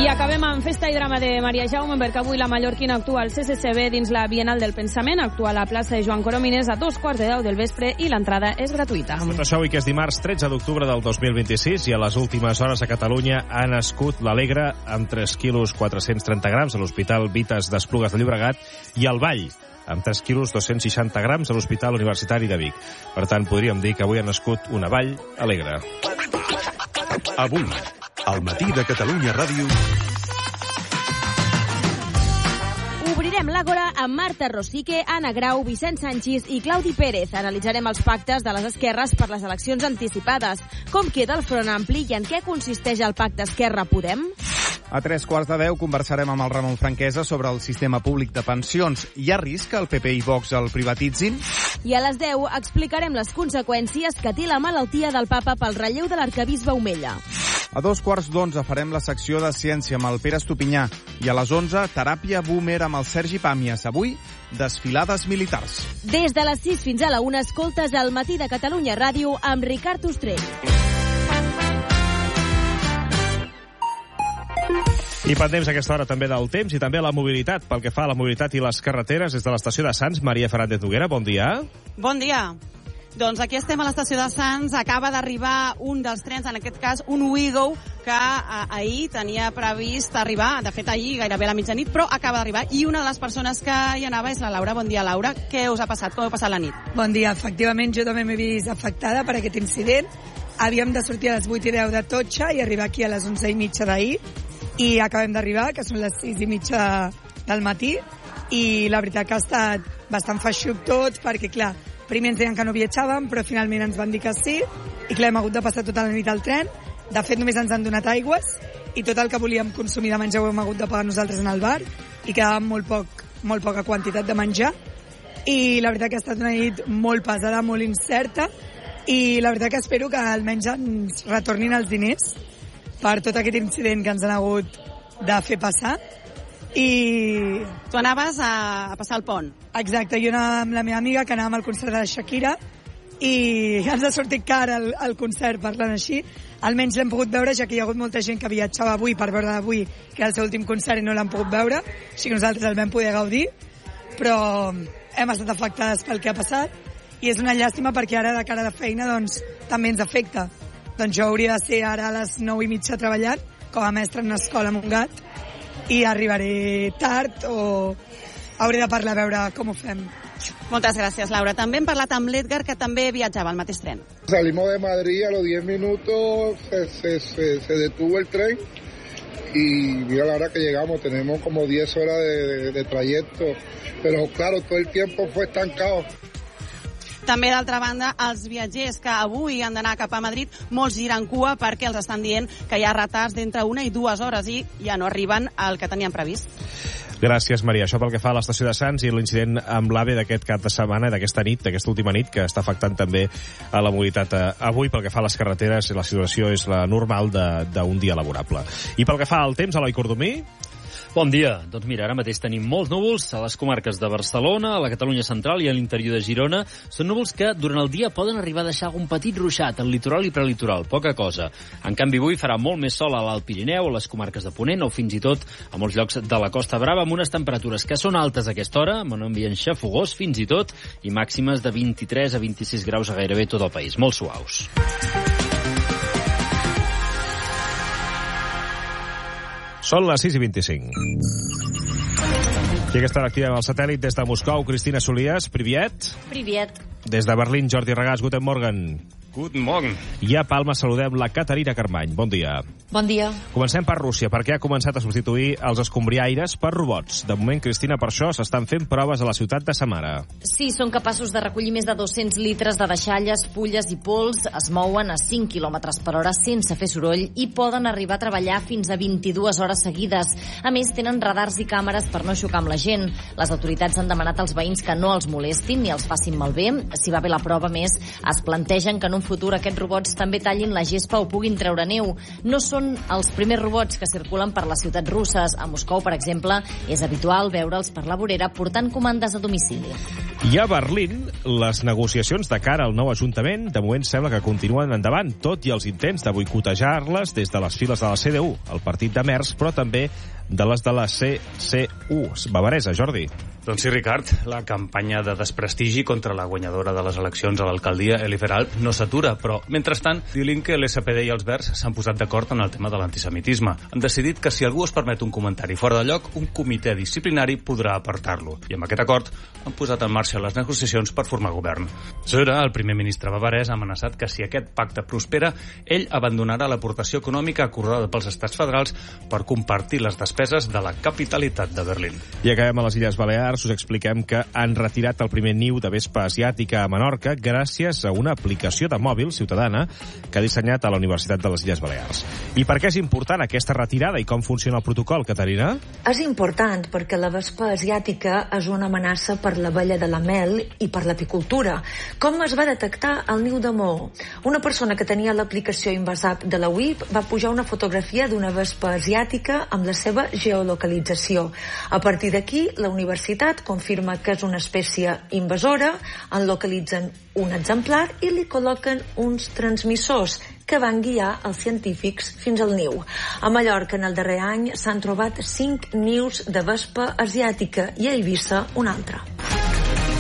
I acabem amb Festa i Drama de Maria Jaume, perquè avui la mallorquina actua al CCCB dins la Bienal del Pensament. Actua a la plaça de Joan Coromines a 2:15 del vespre i l'entrada és gratuïta. Tot això avui que és dimarts 13 d'octubre del 2026 i a les últimes hores a Catalunya ha nascut l'Alegre amb 3 quilos 430 grams a l'Hospital Vitas d'Esplugues de Llobregat i el Vall amb 3 quilos 260 grams a l'Hospital Universitari de Vic. Per tant, podríem dir que avui ha nascut una Vall alegre. Avui, al matí de Catalunya Ràdio... Obrirem l'Àgora amb Marta Rosique, Anna Grau, Vicent Sanchis i Claudi Pérez. Analitzarem els pactes de les esquerres per les eleccions anticipades. Com queda el Front Ampli i en què consisteix el pacte Esquerra-Podem? A 9:45 conversarem amb el Ramon Franquesa sobre el sistema públic de pensions. Hi ha risc que el PP i Vox el privatitzin? I a les 10 explicarem les conseqüències que té la malaltia del papa pel relleu de l'arquebisbe Omella. A 11:15 farem la secció de ciència amb el Pere Estupinyà. I a les 11, teràpia boomer amb el Sergi Pàmies. Avui, desfilades militars. Des de les 6 fins a la 1 escoltes el matí de Catalunya Ràdio amb Ricard Ostrell. I pendents a aquesta hora també del temps i també la mobilitat. Pel que fa a la mobilitat i les carreteres, des de l'estació de Sants, Maria Fernández Noguera, bon dia. Bon dia. Doncs aquí estem a l'estació de Sants. Acaba d'arribar un dels trens, en aquest cas un Ouigo, que ahir tenia previst arribar, de fet ahir gairebé a la mitjanit, però acaba d'arribar. I una de les persones que hi anava és la Laura. Bon dia, Laura. Què us ha passat? Com heu passat la nit? Bon dia. Efectivament, jo també m'he vist afectada per aquest incident. Havíem de sortir a les 8:10 de Totxa i arribar aquí a les 11:30 d'ahir. I acabem d'arribar, que són les 6:30 del matí, i la veritat que ha estat bastant feixuc tot, perquè, clar, primer ens deien que no viatjàvem, però finalment ens van dir que sí, i clar, hem hagut de passar tota la nit al tren. De fet, només ens han donat aigües, i tot el que volíem consumir de menjar ho hem hagut de pagar nosaltres en el bar, i quedava molt poca quantitat de menjar, i la veritat que ha estat una nit molt pesada, molt incerta, i la veritat que espero que almenys ens retornin els diners per tot aquest incident que ens han hagut de fer passar. I... Tu anaves a passar el pont. Exacte, jo anava amb la meva amiga, que anàvem al concert de la Shakira, i ens ha sortit car el concert, parlant així. Almenys l'hem pogut veure, ja que hi ha hagut molta gent que viatjava avui per veure avui, que era el seu últim concert i no l'han pogut veure, així que nosaltres el vam poder gaudir, però hem estat afectades pel que ha passat, i és una llàstima perquè ara de cara a la feina doncs, també ens afecta. Doncs jo hauria de ser ara a les 9:30 treballant, com a mestra en una escola a Montgat, i arribaré tard o hauré de parlar a veure com ho fem. Moltes gràcies, Laura. També hem parlat amb l'Edgar, que també viatjava al mateix tren. Salimos de Madrid, a los 10 minutos se detuvo el tren y mira la hora que llegamos, tenemos como 10 horas de trayecto, pero claro, todo el tiempo fue estancado. També, d'altra banda, els viatgers que avui han d'anar cap a Madrid, molts giren cua perquè els estan dient que hi ha retards d'entre 1 i 2 hores i ja no arriben al que tenien previst. Gràcies, Maria. Això pel que fa a l'estació de Sants i l'incident amb l'AVE d'aquest cap de setmana, d'aquesta nit, d'aquesta última nit, que està afectant també a la mobilitat. Avui, pel que fa a les carreteres, la situació és la normal d'un dia laborable. I pel que fa al temps, Eloi Cordomí... Bon dia. Doncs mira, ara mateix tenim molts núvols a les comarques de Barcelona, a la Catalunya central i a l'interior de Girona. Són núvols que durant el dia poden arribar a deixar algun petit ruixat al litoral i prelitoral, poca cosa. En canvi, avui farà molt més sol a l'Alt Pirineu, a les comarques de Ponent o fins i tot a molts llocs de la Costa Brava, amb unes temperatures que són altes a aquesta hora, amb un ambient xafogós fins i tot, i màximes de 23 a 26 graus a gairebé tot el país, molt suaus. Són les 6:25. I aquesta hora activem el satèl·lit des de Moscou. Cristina Solias, priviet. Priviet. Des de Berlín, Jordi Regàs, guten morgen. Guten Morgen. I a Palma saludem la Caterina Carmany. Bon dia. Bon dia. Comencem per Rússia, perquè ha començat a substituir els escombriaires per robots. De moment, Cristina, per això s'estan fent proves a la ciutat de Samara. Sí, són capaços de recollir més de 200 litres de deixalles, fulles i pols, es mouen a 5 km/h sense fer soroll i poden arribar a treballar fins a 22 hores seguides. A més, tenen radars i càmeres per no xocar amb la gent. Les autoritats han demanat als veïns que no els molestin ni els facin malbé. Si va bé la prova, més, es plantegen que en un futur aquests robots també tallin la gespa o puguin treure neu. No són els primers robots que circulen per les ciutats russes. A Moscou, per exemple, és habitual veure'ls per la vorera portant comandes a domicili. I a Berlín, les negociacions de cara al nou Ajuntament de moment sembla que continuen endavant, tot i els intents de boicotejar-les des de les files de la CDU, el partit de Merz, però també de les de la CCU. Bavaresa, Jordi. Doncs sí, Ricard, la campanya de desprestigi contra la guanyadora de les eleccions a l'alcaldia, Eli Feralt, no s'atura, però, mentrestant, Die Linke, l'SPD i els Verds s'han posat d'acord en el tema de l'antisemitisme. Han decidit que si algú es permet un comentari fora de lloc, un comitè disciplinari podrà apartar-lo. I amb aquest acord han posat en marxa les negociacions per formar govern. Söder, el primer ministre bavarès, ha amenaçat que si aquest pacte prospera, ell abandonarà l'aportació econòmica acordada pels estats federals per compartir les despeses de la capitalitat de Berlín. I acabem a les Illes Balears. Us expliquem que han retirat el primer niu de vespa asiàtica a Menorca gràcies a una aplicació de mòbil ciutadana que ha dissenyat a la Universitat de les Illes Balears. I per què és important aquesta retirada i com funciona el protocol, Caterina? És important perquè la vespa asiàtica és una amenaça per l'abella de la mel i per l'apicultura. Com es va detectar el niu de Maó? Una persona que tenia l'aplicació Invasap de la UIP va pujar una fotografia d'una vespa asiàtica amb la seva geolocalització. A partir d'aquí, la universitat confirma que és una espècie invasora, en localitzen un exemplar i li col·loquen uns transmissors que van guiar els científics fins al niu. A Mallorca, en el darrer any, s'han trobat 5 nius de vespa asiàtica i a Eivissa un altre.